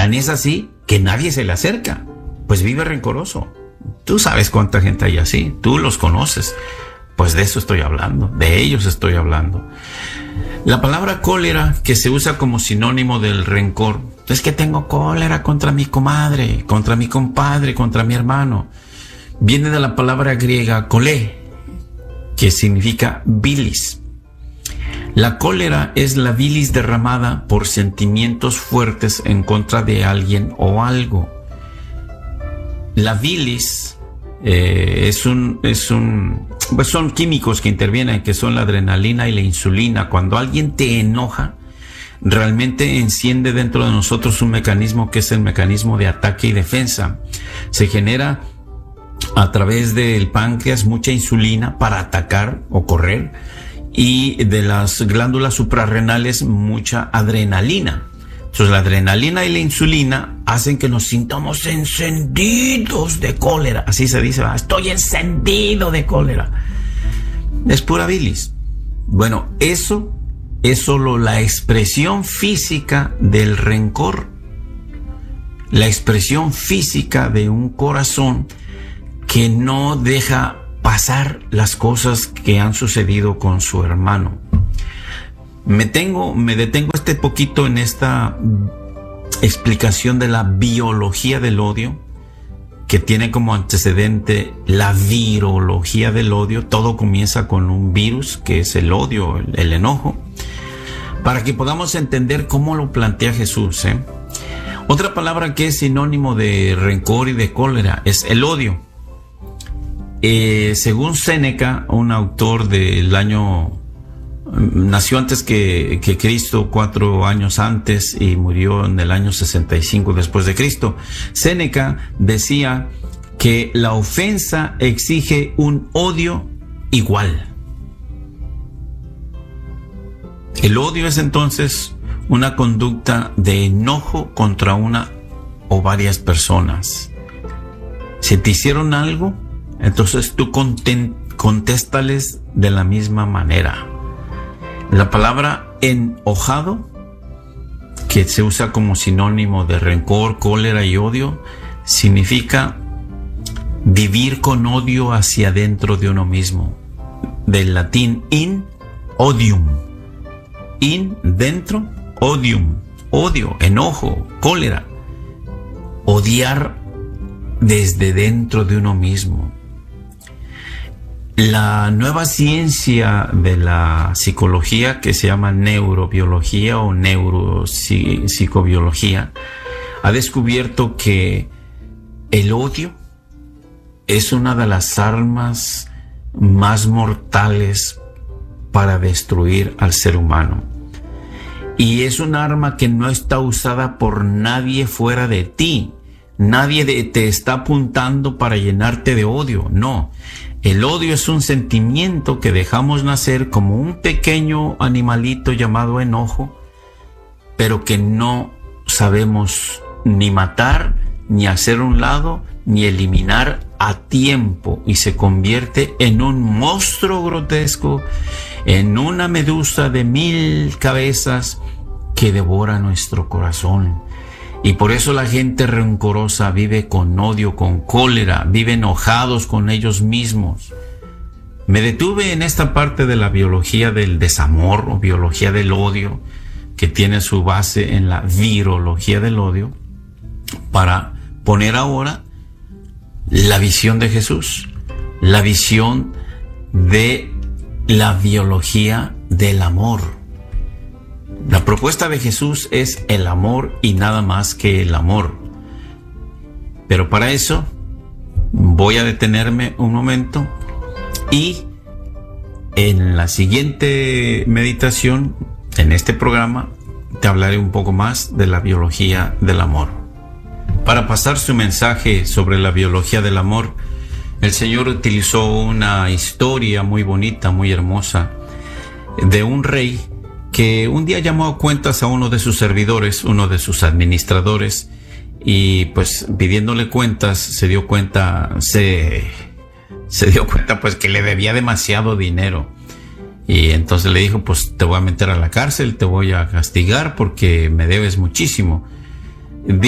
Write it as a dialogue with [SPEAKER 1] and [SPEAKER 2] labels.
[SPEAKER 1] Tan es así que nadie se le acerca, pues vive rencoroso. Tú sabes cuánta gente hay así, tú los conoces. Pues de eso estoy hablando, de ellos estoy hablando. La palabra cólera, que se usa como sinónimo del rencor, es que tengo cólera contra mi comadre, contra mi compadre, contra mi hermano. Viene de la palabra griega kolé, que significa bilis. La cólera es la bilis derramada por sentimientos fuertes en contra de alguien o algo. La bilis pues son químicos que intervienen, que son la adrenalina y la insulina. Cuando alguien te enoja, realmente enciende dentro de nosotros un mecanismo que es el mecanismo de ataque y defensa. Se genera a través del páncreas mucha insulina para atacar o correr, y de las glándulas suprarrenales mucha adrenalina. Entonces la adrenalina y la insulina hacen que nos sintamos encendidos de cólera. Así se dice, estoy encendido de cólera. Es pura bilis. Bueno, eso es solo la expresión física del rencor. La expresión física de un corazón que no deja pasar las cosas que han sucedido con su hermano. Me detengo poquito en esta explicación de la biología del odio, que tiene como antecedente la virología del odio. Todo comienza con un virus, que es el odio, el enojo, para que podamos entender cómo lo plantea Jesús. Otra palabra que es sinónimo de rencor y de cólera es el odio. Según Séneca, un autor del año, nació antes que Cristo, 4 años antes, y murió en el año 65 después de Cristo. Séneca decía que la ofensa exige un odio igual. El odio es entonces una conducta de enojo contra una o varias personas. Si te hicieron algo, entonces tú contéstales de la misma manera. La palabra enojado, que se usa como sinónimo de rencor, cólera y odio, significa vivir con odio hacia dentro de uno mismo. Del latín in odium. In, dentro, odium, odio, enojo, cólera. Odiar desde dentro de uno mismo. La nueva ciencia de la psicología, que se llama neurobiología o neuropsicobiología, ha descubierto que el odio es una de las armas más mortales para destruir al ser humano. Y es un arma que no está usada por nadie fuera de ti. Nadie te está apuntando para llenarte de odio, no. El odio es un sentimiento que dejamos nacer como un pequeño animalito llamado enojo, pero que no sabemos ni matar, ni hacer a un lado, ni eliminar a tiempo, y se convierte en un monstruo grotesco, en una medusa de 1000 cabezas que devora nuestro corazón. Y por eso la gente rencorosa vive con odio, con cólera, vive enojados con ellos mismos. Me detuve en esta parte de la biología del desamor o biología del odio, que tiene su base en la virología del odio, para poner ahora la visión de Jesús, la visión de la biología del amor. La propuesta de Jesús es el amor y nada más que el amor. Pero para eso voy a detenerme un momento, y en la siguiente meditación, en este programa, te hablaré un poco más de la biología del amor. Para pasar su mensaje sobre la biología del amor, el Señor utilizó una historia muy bonita, muy hermosa, de un rey que un día llamó a cuentas a uno de sus servidores, uno de sus administradores, y pues pidiéndole cuentas se dio cuenta pues que le debía demasiado dinero. Y entonces le dijo, pues te voy a meter a la cárcel, te voy a castigar porque me debes muchísimo.